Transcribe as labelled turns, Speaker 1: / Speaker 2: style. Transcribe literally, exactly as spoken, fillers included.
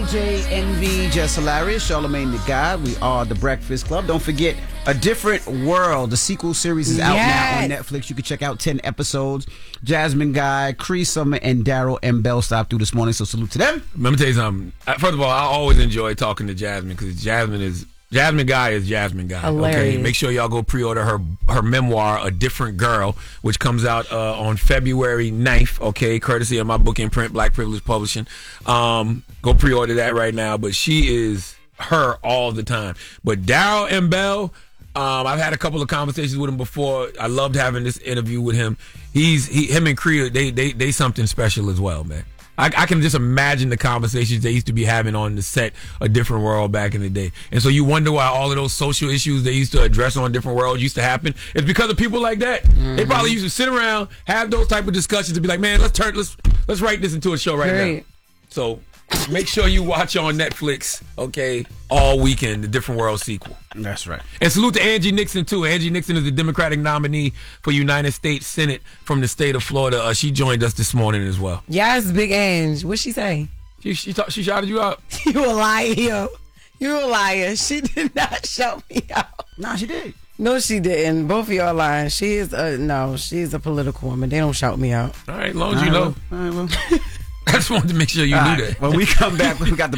Speaker 1: J, Envy, Just Hilarious, Charlamagne the God. We are The Breakfast Club. Don't forget, A Different World. The sequel series is out
Speaker 2: Yes.
Speaker 1: now on Netflix. You can check out ten episodes. Jasmine Guy, Cree Summer, and Daryl M. Bell stopped through this morning, so salute to them.
Speaker 3: Let me tell you something. First of all, I always enjoy talking to Jasmine because Jasmine is Jasmine Guy is Jasmine Guy.
Speaker 2: Hilarious.
Speaker 3: Okay, make sure y'all go pre-order her her memoir, A Different Girl, which comes out uh, on February ninth. Okay, courtesy of my book in print, Black Privilege Publishing. Um, go pre-order that right now. But she is her all the time. But Daryl M. Bell, um, I've had a couple of conversations with him before. I loved having this interview with him. He's he, him and Cree, they they they something special as well, man. I, I can just imagine the conversations they used to be having on the set A Different World back in the day. And so you wonder why all of those social issues they used to address on Different World used to happen. It's because of people like that. Mm-hmm. They probably used to sit around, have those type of discussions and be like, man, let's turn let's let's write this into a show right
Speaker 2: Great.
Speaker 3: now. So make sure you watch on Netflix, okay, all weekend, the Different World sequel.
Speaker 1: That's right.
Speaker 3: And salute to Angie Nixon, too. Angie Nixon is the Democratic nominee for United States Senate from the state of Florida. Uh, she joined us this morning as well.
Speaker 2: Yes, Big Ange. What'd she say?
Speaker 3: She she, talk, she shouted you out.
Speaker 2: You a liar, yo. You a liar. She did not shout me out.
Speaker 1: Nah, she did.
Speaker 2: No, she didn't. Both of y'all lying. She is a, no, she's a political woman. They don't shout me out.
Speaker 3: All right, as long as you know.
Speaker 1: All right, well.
Speaker 3: I just wanted to make sure you
Speaker 1: All
Speaker 3: knew
Speaker 1: right,
Speaker 3: that.
Speaker 1: when we come back, we got the